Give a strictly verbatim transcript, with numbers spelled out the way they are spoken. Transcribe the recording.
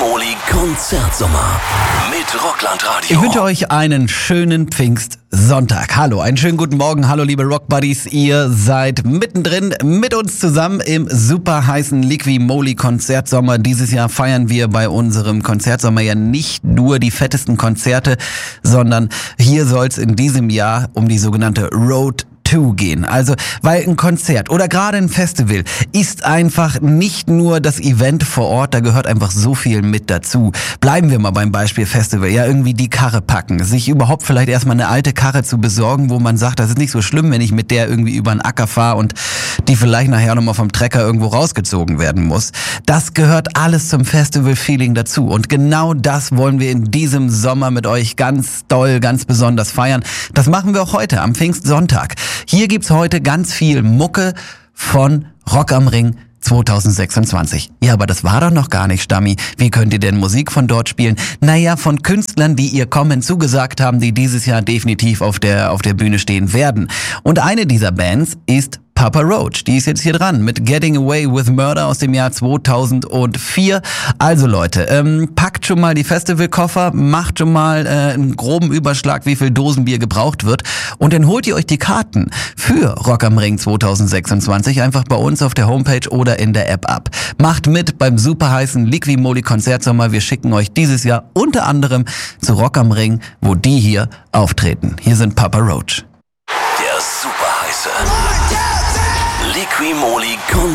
Liqui-Moly Konzertsommer mit Rockland Radio. Ich wünsche euch einen schönen Pfingstsonntag. Hallo, einen schönen guten Morgen. Hallo, liebe Rockbuddies. Ihr seid mittendrin mit uns zusammen im super heißen Liqui-Moly Konzertsommer. Dieses Jahr feiern wir bei unserem Konzertsommer ja nicht nur die fettesten Konzerte, sondern hier soll es in diesem Jahr um die sogenannte Road to gehen. Also, weil ein Konzert oder gerade ein Festival ist einfach nicht nur das Event vor Ort, da gehört einfach so viel mit dazu. Bleiben wir mal beim Beispiel Festival. Ja, irgendwie die Karre packen, sich überhaupt vielleicht erstmal eine alte Karre zu besorgen, wo man sagt, das ist nicht so schlimm, wenn ich mit der irgendwie über einen Acker fahre und die vielleicht nachher nochmal vom Trecker irgendwo rausgezogen werden muss. Das gehört alles zum Festival-Feeling dazu. Und genau das wollen wir in diesem Sommer mit euch ganz doll, ganz besonders feiern. Das machen wir auch heute am Pfingstsonntag. Hier gibt's heute ganz viel Mucke von Rock am Ring zwanzig sechsundzwanzig. Ja, aber das war doch noch gar nicht, Stammi. Wie könnt ihr denn Musik von dort spielen? Naja, von Künstlern, die ihr Kommen zugesagt haben, die dieses Jahr definitiv auf der, auf der Bühne stehen werden. Und eine dieser Bands ist Papa Roach, die ist jetzt hier dran mit Getting Away with Murder aus dem Jahr zweitausendvier. Also Leute, ähm, packt schon mal die Festivalkoffer, macht schon mal äh, einen groben Überschlag, wie viel Dosenbier gebraucht wird und dann holt ihr euch die Karten für Rock am Ring zwanzig sechsundzwanzig einfach bei uns auf der Homepage oder in der App ab. Macht mit beim super heißen Liqui-Moly Konzertsommer. Wir schicken euch dieses Jahr unter anderem zu Rock am Ring, wo die hier auftreten. Hier sind Papa Roach. Der super heiße Liqui-Moly Konzertsommer.